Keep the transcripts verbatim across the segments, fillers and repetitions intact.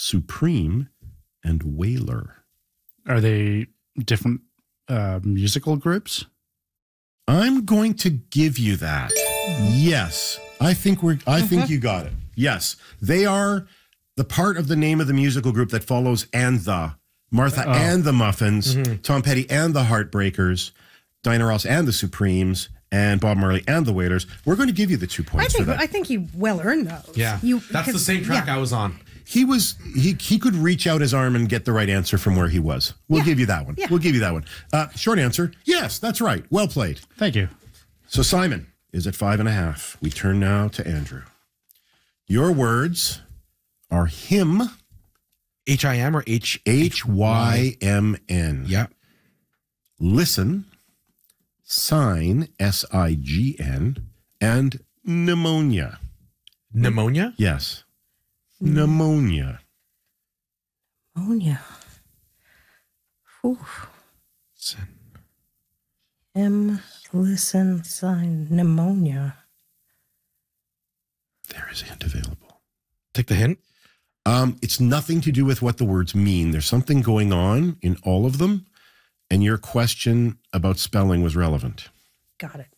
Supreme, and Wailer. Are they different uh, musical groups? I'm going to give you that. Yes. I think we're I think Mm-hmm. you got it. Yes. They are the part of the name of the musical group that follows and the Martha Oh. and the Muffins, Mm-hmm. Tom Petty and the Heartbreakers, Diana Ross and the Supremes, and Bob Marley and the Wailers. We're going to give you the two I points think for that. I think he well earned those. Yeah. You, That's the because- same track yeah. I was on. He was he he could reach out his arm and get the right answer from where he was. We'll Yeah. give you that one. Yeah. We'll give you that one. Uh, short answer, yes, that's right. Well played. Thank you. So Simon is at five and a half. We turn now to Andrew. Your words are hymn, H I M or H? H Y M N. Yeah. Listen, sign, S I G N, and pneumonia. Pneumonia? Yes. Pneumonia. Pneumonia. Whew. Listen. M. Listen. Sign. Pneumonia. There is a hint available. Take the hint. Um, it's nothing to do with what the words mean. There's something going on in all of them, and your question about spelling was relevant. Got it.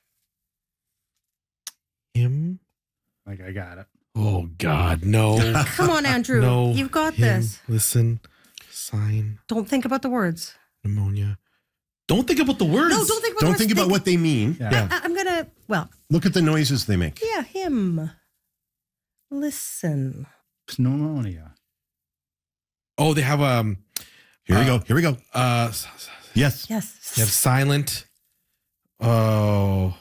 Him. Like, I got it. Oh, God, no. Come on, Andrew. No. You've got Him. this. Listen. Sign. Don't think about the words. Pneumonia. Don't think about the words. No, don't think about Don't the words. think about what they mean. Yeah. I, I'm gonna. Well, Look at the noises they make. yeah, him. Listen. Pneumonia. Oh, they have um Here we Uh, go. Here we go. uh s- s- Yes. Yes. they have silent. Oh,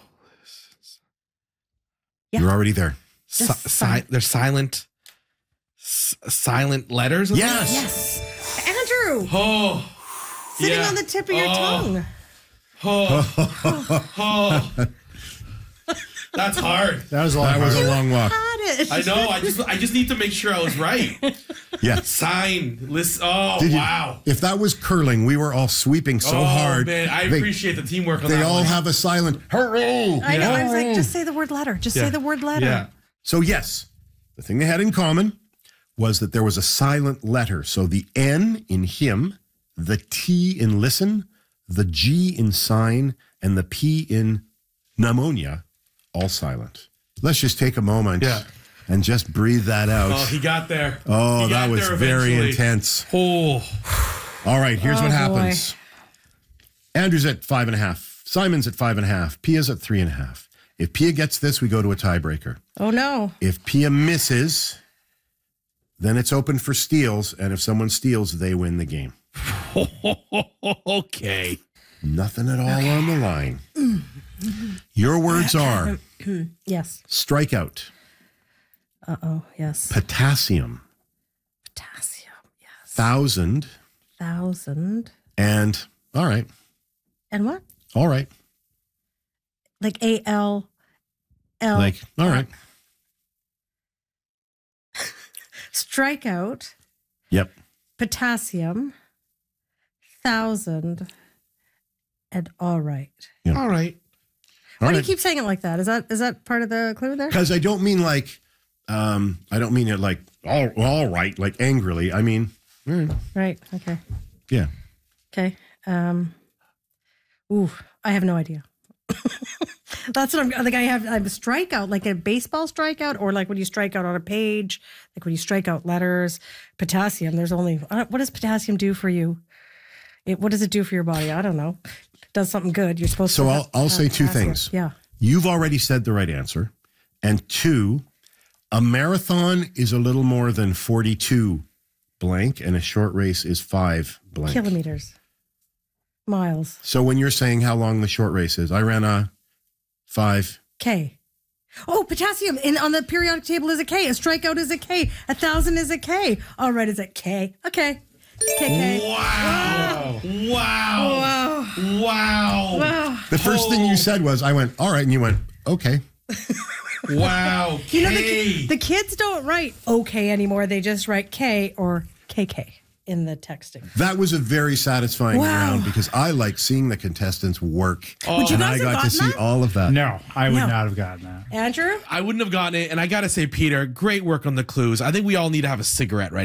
Yeah. You're already there. si- Just si- silent. they're silent. S- silent letters. Yes. Yes. Andrew. Oh, Sitting yeah. on the tip of your Oh. tongue. oh, oh. That's hard. That was a lot That was harder. a long walk. Had it. I know. I just I just need to make sure I was right. Yes. Sign. Listen. Oh, Did you- wow. If that was curling, we were all sweeping so oh, hard. man, I They- appreciate the teamwork on They that all one. have a silent hurrah. I know. I was Yeah. like, just say the word letter. Just say Yeah. the word letter. Yeah. So yes, the thing they had in common was that there was a silent letter. So the N in him, the T in listen, the G in sign, and the P in pneumonia, all silent. Let's just take a moment Yeah. and just breathe that out. Oh, he got there. Oh, He that got was there very eventually. intense. Oh, All right, here's Oh, what boy. happens. Andrew's at five and a half. Simon's at five and a half. Pia's at three and a half. If Pia gets this, we go to a tiebreaker. Oh no. If Pia misses, then it's open for steals. And if someone steals, they win the game. okay. Nothing at all on the line. Your words are Yes. strikeout, Uh oh. Yes. potassium, Potassium. Yes. thousand, Thousand. and all right, And what? all right. Like A L L. Like, all right. Strikeout. Yep. Potassium. Thousand. And all right. All right. All Why do right. you keep saying it like that? Is that is that part of the clue there? Because I don't mean like, um, I don't mean it like, all, all right, like angrily. I mean, mm, Right. Okay. yeah. Okay. Um. Ooh, I have no idea. That's what I'm like. I have I'm a strikeout, like a baseball strikeout, or like when you strike out on a page, like when you strike out letters. Potassium. There's only I don't- what does potassium do for you? It, what does it do for your body? I don't know. It does something good. You're supposed So to. I'll, have- I'll have say two potassium. things. Yeah. You've already said the right answer. And two, a marathon is a little more than forty-two blank, and a short race is five blank. Kilometers. Miles. So when you're saying how long the short race is, I ran a five. K. Oh, potassium in on the periodic table is a K. A strikeout is a K. A thousand is a K. All right, is it K? Okay. K K. Wow. Wow. Wow. Wow. Wow. The first thing you said was, I went, all right. And you went, okay. Wow. You know, the, K. ki- the kids don't write okay anymore. They just write K or K K in the texting. That was a very satisfying Wow. round because I like seeing the contestants work. Would you and guys I have got to see gotten that? all of that. No, I would No. not have gotten that. Andrew? I wouldn't have gotten it. And I got to say, Peter, great work on the clues. I think we all need to have a cigarette right